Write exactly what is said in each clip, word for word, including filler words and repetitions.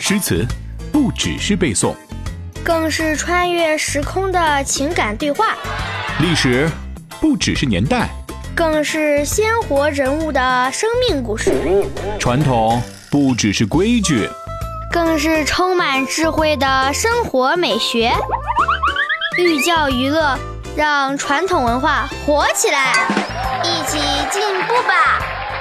诗词不只是背诵， 更是穿越时空的情感对话； 历史不只是年代， 更是鲜活人物的生命故事； 传统不只是规矩， 更是充满智慧的生活美学。寓教于乐，让传统文化活起来，一起进步吧！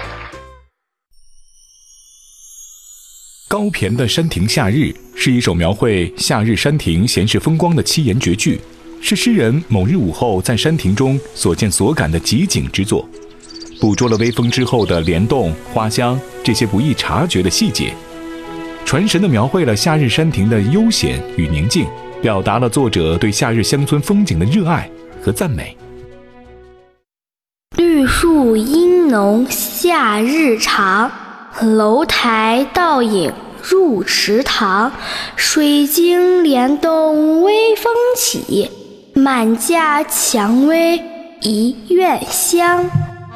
高骈的《山亭夏日》是一首描绘夏日山亭闲适风光的七言绝句，是诗人某日午后在山亭中所见所感的极景之作，捕捉了微风之后的莲动、花香这些不易察觉的细节，传神地描绘了夏日山亭的悠闲与宁静，表达了作者对夏日乡村风景的热爱和赞美。 绿树阴浓夏日长，楼台倒影入池塘。水晶帘动微风起，满架蔷薇一院香。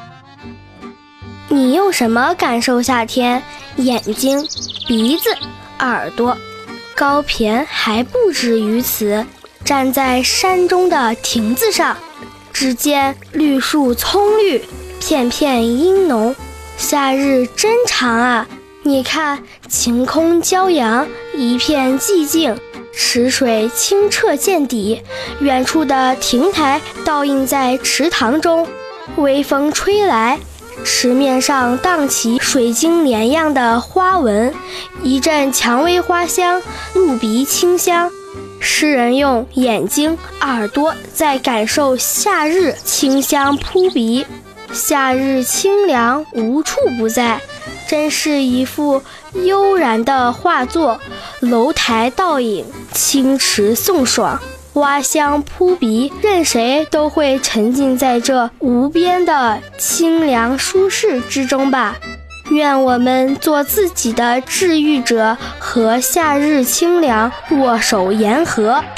你用什么感受夏天？眼睛、鼻子、耳朵。高骈还不止于此，站在山中的亭子上，只见绿树葱绿，片片阴浓。夏日真长啊！你看，晴空骄阳，一片寂静，池水清澈见底，远处的亭台倒映在池塘中，微风吹来，池面上荡起水晶帘样的花纹，一阵蔷薇花香，入鼻清香。诗人用眼睛、耳朵在感受夏日清香扑鼻，夏日清凉无处不在，真是一幅悠然的画作。楼台倒影，清池送爽，花香扑鼻，任谁都会沉浸在这无边的清凉舒适之中吧。愿我们做自己的治愈者，和夏日清凉握手言和。